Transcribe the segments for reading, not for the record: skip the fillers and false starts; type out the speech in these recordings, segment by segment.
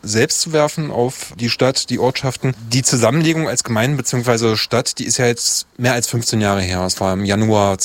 selbst zu werfen auf die Stadt, die Ortschaften. Die Zusammenlegung als Gemeinden bzw. Stadt, die ist ja jetzt mehr als 15 Jahre her. Es war im Januar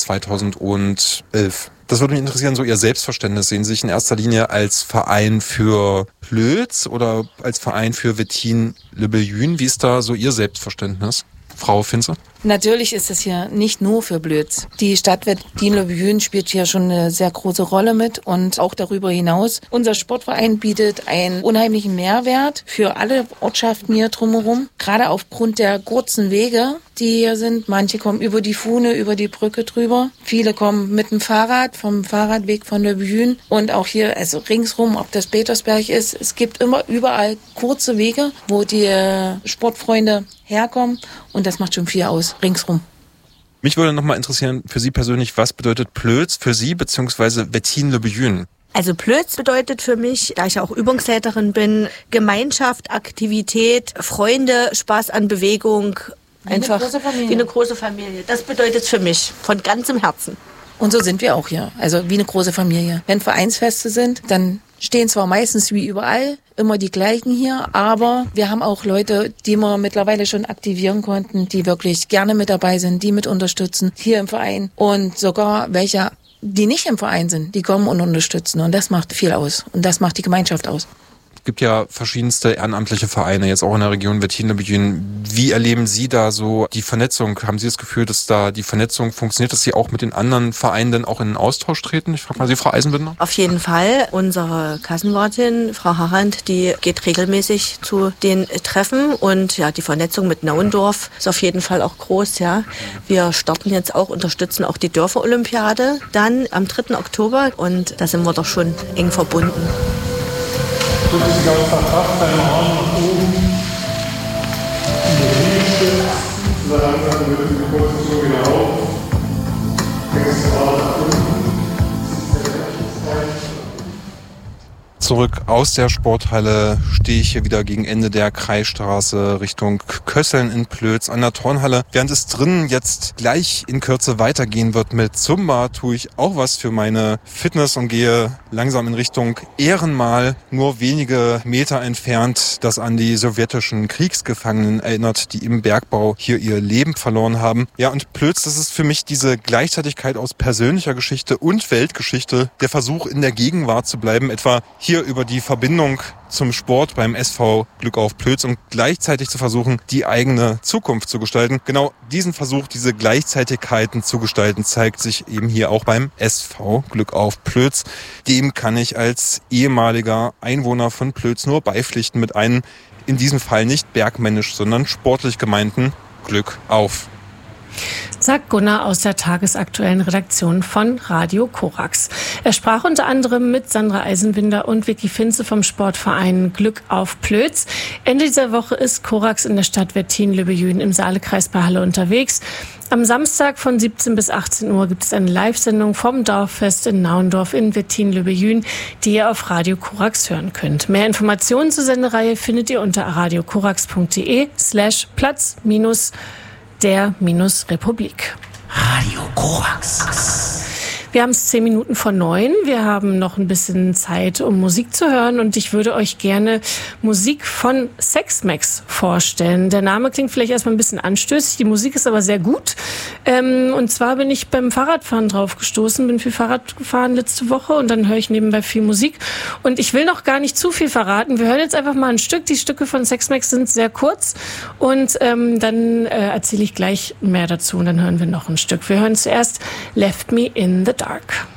2011. Das würde mich interessieren, so Ihr Selbstverständnis. Sehen Sie sich in erster Linie als Verein für Plötz oder als Verein für Wettin-Le-Bellune? Wie ist da so Ihr Selbstverständnis, Frau Finze? Natürlich ist es hier nicht nur für Plötz. Die Stadt Wettin-Le-Bellune spielt hier schon eine sehr große Rolle mit und auch darüber hinaus. Unser Sportverein bietet einen unheimlichen Mehrwert für alle Ortschaften hier drumherum. Gerade aufgrund der kurzen Wege, die hier sind. Manche kommen über die Fuhne, über die Brücke drüber. Viele kommen mit dem Fahrrad, vom Fahrradweg von Le Bellune. Und auch hier, also ringsrum, ob das Petersberg ist, es gibt immer überall kurze Wege, wo die Sportfreunde herkommen. Und das macht schon viel aus, ringsrum. Mich würde nochmal interessieren, für Sie persönlich, was bedeutet Plötz für Sie bzw. Wettin-Le-Bellune? Also Plötz bedeutet für mich, da ich auch Übungsleiterin bin, Gemeinschaft, Aktivität, Freunde, Spaß an Bewegung. Einfach wie eine große Familie. Das bedeutet es für mich, von ganzem Herzen. Und so sind wir auch hier, also wie eine große Familie. Wenn Vereinsfeste sind, dann stehen zwar meistens wie überall immer die gleichen hier, aber wir haben auch Leute, die wir mittlerweile schon aktivieren konnten, die wirklich gerne mit dabei sind, die mit unterstützen hier im Verein und sogar welche, die nicht im Verein sind, die kommen und unterstützen und das macht viel aus und das macht die Gemeinschaft aus. Es gibt ja verschiedenste ehrenamtliche Vereine, jetzt auch in der Region Wettin-Le-Bellune. Wie erleben Sie da so die Vernetzung? Haben Sie das Gefühl, dass da die Vernetzung funktioniert, dass Sie auch mit den anderen Vereinen dann auch in den Austausch treten? Ich frage mal Sie, Frau Eisenbinder. Auf jeden Fall. Unsere Kassenwartin, Frau Harrand, die geht regelmäßig zu den Treffen und ja, die Vernetzung mit Nauendorf ist auf jeden Fall auch groß. Ja. Wir starten jetzt auch, unterstützen auch die Dörfer-Olympiade dann am 3. Oktober und da sind wir doch schon eng verbunden. Drücke Sie ganz verkraft deine Arme nach oben. In die Knie stützen. So langsam lösen Sie kurz so wieder auf. Fängst du gerade nach unten. Zurück aus der Sporthalle stehe ich hier wieder gegen Ende der Kreisstraße Richtung Kösseln in Plötz an der Turnhalle. Während es drinnen jetzt gleich in Kürze weitergehen wird mit Zumba, tue ich auch was für meine Fitness und gehe langsam in Richtung Ehrenmal, nur wenige Meter entfernt, das an die sowjetischen Kriegsgefangenen erinnert, die im Bergbau hier ihr Leben verloren haben. Ja, und Plötz, das ist für mich diese Gleichzeitigkeit aus persönlicher Geschichte und Weltgeschichte, der Versuch in der Gegenwart zu bleiben, etwa hier über die Verbindung zum Sport beim SV Glück auf Plötz und gleichzeitig zu versuchen, die eigene Zukunft zu gestalten. Genau diesen Versuch, diese Gleichzeitigkeiten zu gestalten, zeigt sich eben hier auch beim SV Glück auf Plötz. Dem kann ich als ehemaliger Einwohner von Plötz nur beipflichten mit einem, in diesem Fall nicht bergmännisch, sondern sportlich gemeinten Glück auf. Sagt Gunnar aus der tagesaktuellen Redaktion von Radio Korax. Er sprach unter anderem mit Sandra Eisenbinder und Vicky Finze vom Sportverein Glück auf Plötz. Ende dieser Woche ist Korax in der Stadt Wettin-Le-Bellune im Saalekreis bei Halle unterwegs. Am Samstag von 17 bis 18 Uhr gibt es eine Live-Sendung vom Dorffest in Nauendorf in Wettin-Le-Bellune, die ihr auf Radio Korax hören könnt. Mehr Informationen zur Sendereihe findet ihr unter radiokorax.de/Platz-der-Republik. Radio Korax. Wir haben es 10 Minuten vor 9. Wir haben noch ein bisschen Zeit, um Musik zu hören. Und ich würde euch gerne Musik von Sex-Max vorstellen. Der Name klingt vielleicht erstmal ein bisschen anstößig. Die Musik ist aber sehr gut. Und zwar bin ich beim Fahrradfahren drauf gestoßen. Bin viel Fahrrad gefahren letzte Woche. Und dann höre ich nebenbei viel Musik. Und ich will noch gar nicht zu viel verraten. Wir hören jetzt einfach mal ein Stück. Die Stücke von Sex-Max sind sehr kurz. Und dann erzähle ich gleich mehr dazu. Und dann hören wir noch ein Stück. Wir hören zuerst Left Me in the Dark.